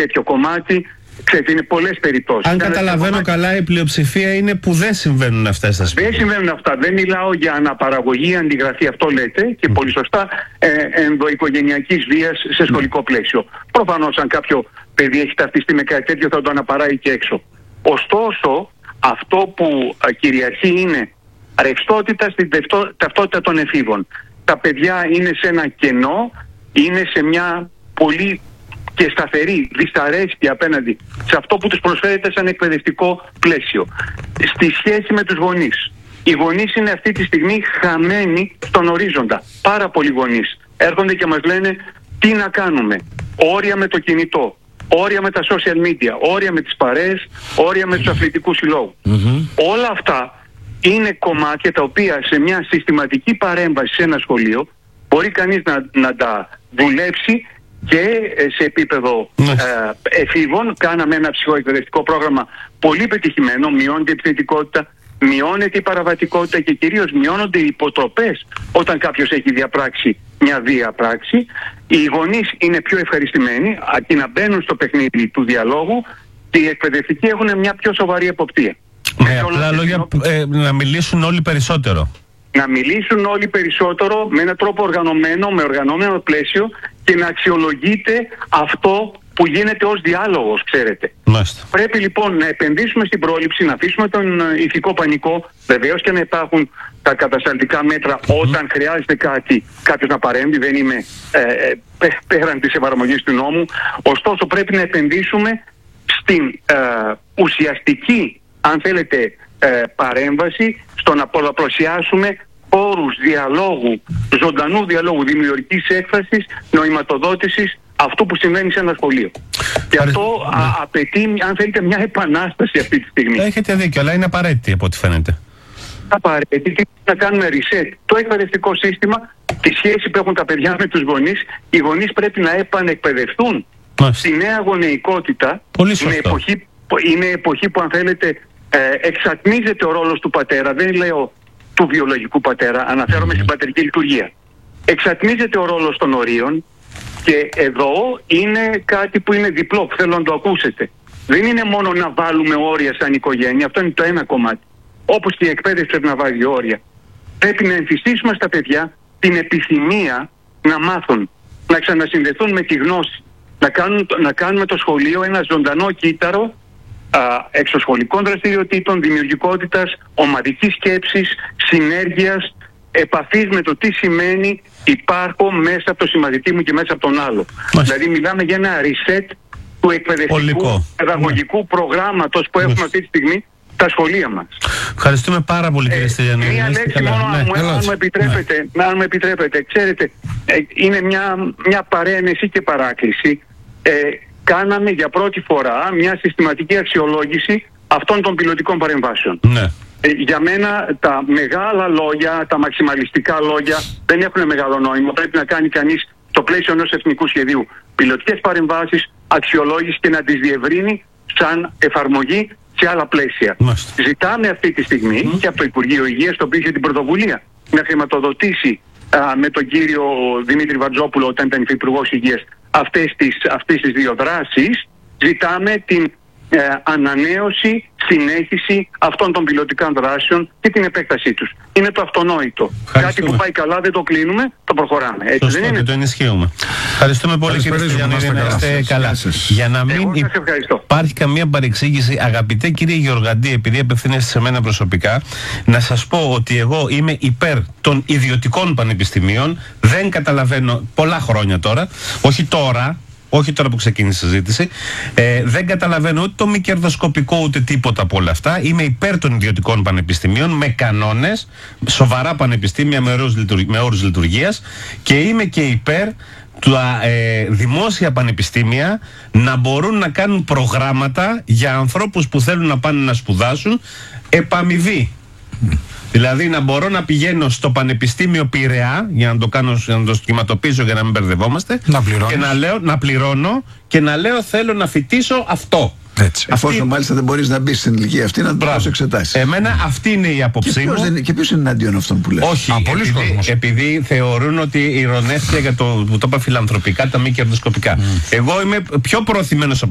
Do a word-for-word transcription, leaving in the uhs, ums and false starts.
τέτοιο κομμάτι. Ξέρετε, είναι πολλές περιπτώσεις. Αν καταλαβαίνω κομμάτι... καλά, η πλειοψηφία είναι που δεν συμβαίνουν αυτές τα σπίτια. Δεν συμβαίνουν αυτά. Δεν μιλάω για αναπαραγωγή, αντιγραφή, αυτό λέτε, και mm. πολύ σωστά, ε, ενδοοικογενειακής βίας σε σχολικό mm. πλαίσιο. Προφανώς, αν κάποιο παιδί έχει ταυτιστεί με κάτι τέτοιο, θα το αναπαράγει και έξω. Ωστόσο, αυτό που κυριαρχεί είναι ρευστότητα στην ταυτότητα των εφήβων. Τα παιδιά είναι σε ένα κενό, είναι σε μια πολύ και σταθερή δυσαρέσκεια απέναντι σε αυτό που τους προσφέρεται σαν εκπαιδευτικό πλαίσιο. Στη σχέση με τους γονείς. Οι γονείς είναι αυτή τη στιγμή χαμένοι στον ορίζοντα. Πάρα πολλοί γονείς έρχονται και μας λένε τι να κάνουμε. Όρια με το κινητό, όρια με τα social media, όρια με τις παρέες, όρια με τους αθλητικούς συλλόγους. Mm-hmm. Όλα αυτά είναι κομμάτια τα οποία σε μια συστηματική παρέμβαση σε ένα σχολείο μπορεί κανείς να, να τα δουλέψει και σε επίπεδο ε, εφήβων. Κάναμε ένα ψυχοεκπαιδευτικό πρόγραμμα πολύ πετυχημένο, μειώνεται η επιθετικότητα, μειώνεται η παραβατικότητα και κυρίως μειώνονται οι υποτροπές όταν κάποιος έχει διαπράξει μια βία πράξη. Οι γονείς είναι πιο ευχαριστημένοι, αντί να μπαίνουν στο παιχνίδι του διαλόγου, και οι εκπαιδευτικοί έχουν μια πιο σοβαρή εποπτεία. Με απλά λόγια, ε, να μιλήσουν όλοι περισσότερο. Να μιλήσουν όλοι περισσότερο με έναν τρόπο οργανωμένο, με οργανωμένο πλαίσιο, και να αξιολογείται αυτό που γίνεται ως διάλογος, ξέρετε. Μάλιστα. Πρέπει λοιπόν να επενδύσουμε στην πρόληψη, να αφήσουμε τον ηθικό πανικό, βεβαίως και να υπάρχουν τα κατασταλτικά μέτρα mm-hmm. όταν χρειάζεται κάτι, κάποιος να παρέμβει, δεν είμαι ε, ε, πέραν της εφαρμογής του νόμου. Ωστόσο πρέπει να επενδύσουμε στην ε, ουσιαστική, αν θέλετε, ε, παρέμβαση, στο να πολλαπλασιάσουμε όρους διαλόγου, ζωντανού διαλόγου, δημιουργικής έκφρασης, νοηματοδότησης αυτού που συμβαίνει σε ένα σχολείο. Και αυτό ναι. α, απαιτεί, αν θέλετε, μια επανάσταση αυτή τη στιγμή. Έχετε δίκιο, αλλά είναι απαραίτητη από ό,τι φαίνεται. Απαραίτητη να κάνουμε reset το εκπαιδευτικό σύστημα, τη σχέση που έχουν τα παιδιά με τους γονείς. Οι γονείς πρέπει να επανεκπαιδευτούν στη νέα γονεϊκότητα. Πολύ σωστό. Είναι εποχή, είναι εποχή που, αν θέλετε, ε, εξατμίζεται ο ρόλος του πατέρα. Δεν λέω του βιολογικού πατέρα, αναφέρομαι mm. στην πατερική λειτουργία. Εξατμίζεται ο ρόλος των ορίων. Και εδώ είναι κάτι που είναι διπλό, που θέλω να το ακούσετε. Δεν είναι μόνο να βάλουμε όρια σαν οικογένεια, αυτό είναι το ένα κομμάτι. Όπως και η εκπαίδευση πρέπει να βάζει όρια. Πρέπει να εμφυσίσουμε στα παιδιά την επιθυμία να μάθουν, να ξανασυνδεθούν με τη γνώση. Να, κάνουν, να κάνουμε το σχολείο ένα ζωντανό κύτταρο α, εξωσχολικών δραστηριοτήτων, δημιουργικότητας, ομαδικής σκέψης, συνέργειας, επαφής με το τι σημαίνει υπάρχω μέσα από το συμμαθητή μου και μέσα από τον άλλο. Μάλιστα. Δηλαδή μιλάμε για ένα reset του εκπαιδευτικού Ολικό. παιδαγωγικού ναι. προγράμματος που έχουμε αυτή τη στιγμή στα σχολεία μας. Ευχαριστούμε πάρα πολύ, κύριε Στυλιανίδη. Μία λέξη μόνο, ναι, αν, μου, αν, μου επιτρέπετε, ναι. αν μου επιτρέπετε. Ξέρετε, ε, είναι μια, μια παρένεση και παράκληση. Ε, κάναμε για πρώτη φορά μια συστηματική αξιολόγηση αυτών των πιλωτικών παρεμβάσεων. Ναι. Ε, για μένα τα μεγάλα λόγια, τα μαξιμαλιστικά λόγια δεν έχουν μεγάλο νόημα. Πρέπει να κάνει κανείς στο πλαίσιο ενός εθνικού σχεδίου πιλωτικές παρεμβάσεις, αξιολόγηση και να τις διευρύνει σαν εφαρμογή σε άλλα πλαίσια. Μάλιστα. Ζητάμε αυτή τη στιγμή mm. και από το Υπουργείο Υγείας, το οποίο είχε την πρωτοβουλία να χρηματοδοτήσει α, με τον κύριο Δημήτρη Βατζόπουλο όταν ήταν Υπουργός Υγείας αυτές τις, αυτές τις δύο δράσεις. Ζητάμε την Ε, ανανέωση, συνέχιση αυτών των πιλωτικών δράσεων και την επέκτασή τους. Είναι το αυτονόητο. Κάτι που πάει καλά δεν το κλείνουμε, το προχωράμε. Έτσι Σωστό, δεν είναι? Και το ενισχύουμε. Ευχαριστούμε πολύ, κύριε Στυλιανίδη. Να είστε καλά. Για να μην υπάρχει καμία παρεξήγηση, αγαπητέ κύριε Γεωργαντή, επειδή απευθύνεστε σε μένα προσωπικά, να σας πω ότι εγώ είμαι υπέρ των ιδιωτικών πανεπιστημίων. Δεν καταλαβαίνω πολλά χρόνια τώρα, όχι τώρα. Όχι τώρα που ξεκίνησε η συζήτηση. Ε, δεν καταλαβαίνω ούτε το μη κερδοσκοπικό ούτε τίποτα από όλα αυτά. Είμαι υπέρ των ιδιωτικών πανεπιστημίων με κανόνες, σοβαρά πανεπιστήμια με όρους, με όρους λειτουργίας, και είμαι και υπέρ τα ε, δημόσια πανεπιστήμια να μπορούν να κάνουν προγράμματα για ανθρώπους που θέλουν να πάνε να σπουδάσουν επαμοιβή. Δηλαδή να μπορώ να πηγαίνω στο Πανεπιστήμιο Πειραιά, για να το κάνω, για να το σχηματοποιήσω για να μην μπερδευόμαστε, να και να λέω, να πληρώνω και να λέω θέλω να φοιτήσω αυτό. Έτσι. Εφόσον αυτή... μάλιστα δεν μπορείς να μπεις στην ηλικία αυτή να το εξετάσεις. Εμένα αυτή είναι η άποψή μου. Δεν... Και ποιος είναι εναντίον αυτών που λες? Όχι, Α, επειδή, επειδή θεωρούν ότι ηρωνεύτηκε για το που το είπα φιλανθρωπικά, τα μη κερδοσκοπικά. Mm. Εγώ είμαι πιο προωθημένος